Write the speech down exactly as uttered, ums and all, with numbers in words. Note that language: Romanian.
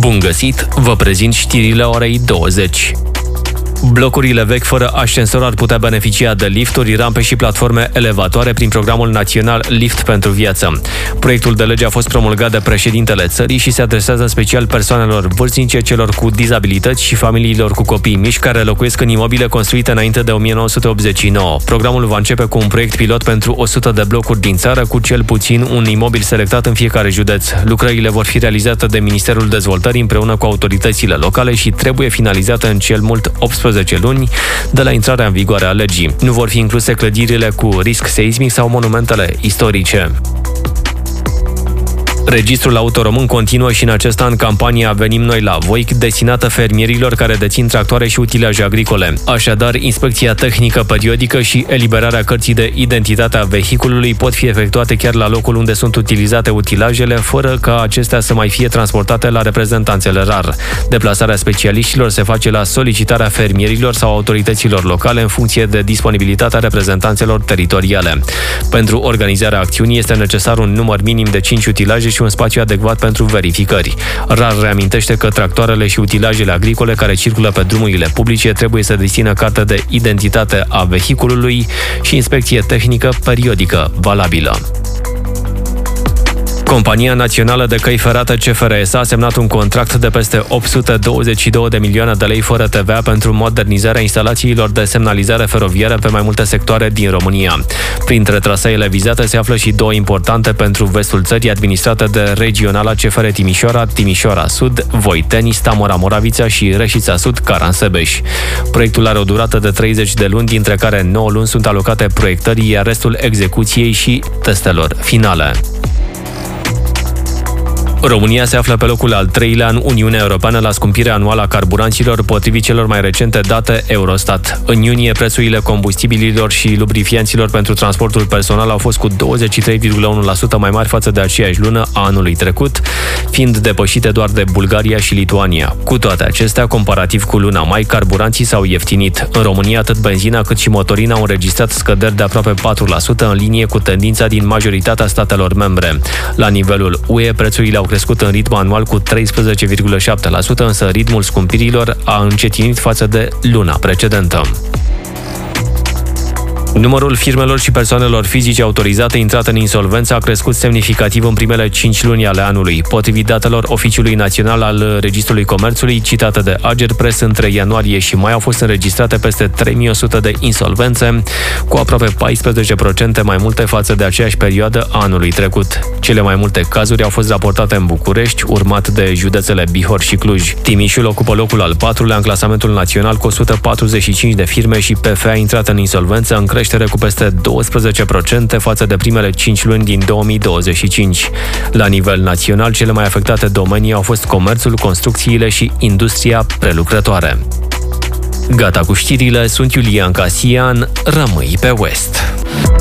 Bun găsit, vă prezint știrile orei douăzeci. Blocurile vechi fără ascensor ar putea beneficia de lifturi, rampe și platforme elevatoare prin programul național Lift pentru Viață. Proiectul de lege a fost promulgat de președintele țării și se adresează în special persoanelor vârstnice, celor cu dizabilități și familiilor cu copii mici care locuiesc în imobile construite înainte de o mie nouă sute optzeci și nouă. Programul va începe cu un proiect pilot pentru o sută de blocuri din țară, cu cel puțin un imobil selectat în fiecare județ. Lucrările vor fi realizate de Ministerul Dezvoltării împreună cu autoritățile locale și trebuie finalizate în cel mult optsprezece luni de la intrarea în vigoare a legii. Nu vor fi incluse clădirile cu risc seismic sau monumentele istorice. Registrul Auto Român continuă și în acest an campania Venim noi la voi, destinată fermierilor care dețin tractoare și utilaje agricole. Așadar, inspecția tehnică periodică și eliberarea cărții de identitate a vehiculului pot fi efectuate chiar la locul unde sunt utilizate utilajele, fără ca acestea să mai fie transportate la reprezentanțele RAR. Deplasarea specialiștilor se face la solicitarea fermierilor sau autorităților locale în funcție de disponibilitatea reprezentanțelor teritoriale. Pentru organizarea acțiunii este necesar un număr minim de cinci utilaje și un spațiu adecvat pentru verificări. RAR reamintește că tractoarele și utilajele agricole care circulă pe drumurile publice trebuie să dețină carte de identitate a vehiculului și inspecție tehnică periodică valabilă. Compania Națională de Căi Ferate C F R S a semnat un contract de peste opt sute douăzeci și două de milioane de lei fără T V A pentru modernizarea instalațiilor de semnalizare feroviară pe mai multe sectoare din România. Printre traseele vizate se află și două importante pentru vestul țării, administrate de Regionala C F R Timișoara, Timișoara Sud, Voiteni, Stamora Moravița și Reșița Sud, Caransebeș. Proiectul are o durată de treizeci de luni, dintre care nouă luni sunt alocate proiectării, iar restul execuției și testelor finale. România se află pe locul al treilea în Uniunea Europeană la scumpirea anuală a carburanților, potrivit celor mai recente date Eurostat. În iunie, prețurile combustibililor și lubrifianților pentru transportul personal au fost cu douăzeci și trei virgulă unu la sută mai mari față de aceeași lună a anului trecut, fiind depășite doar de Bulgaria și Lituania. Cu toate acestea, comparativ cu luna mai, carburanții s-au ieftinit. În România, atât benzina cât și motorina au înregistrat scăderi de aproape patru la sută, în linie cu tendința din majoritatea statelor membre. La nivelul U E, prețurile au crescut în ritm anual cu treisprezece virgulă șapte la sută, însă ritmul scumpirilor a încetinit față de luna precedentă. Numărul firmelor și persoanelor fizice autorizate intrate în insolvență a crescut semnificativ în primele cinci luni ale anului. Potrivit datelor Oficiului Național al Registrului Comerțului, citate de Agerpres, între ianuarie și mai au fost înregistrate peste trei mii o sută de insolvențe, cu aproape paisprezece la sută mai multe față de aceeași perioadă a anului trecut. Cele mai multe cazuri au fost raportate în București, urmat de județele Bihor și Cluj. Timișul ocupă locul al patrulea în clasamentul național cu o sută patruzeci și cinci de firme și P F A intrate în insolvență, în creștere cu peste douăsprezece la sută față de primele cinci luni din două mii douăzeci și cinci. La nivel național, cele mai afectate domenii au fost comerțul, construcțiile și industria prelucrătoare. Gata cu știrile, sunt Iulian Casian, rămâi pe West.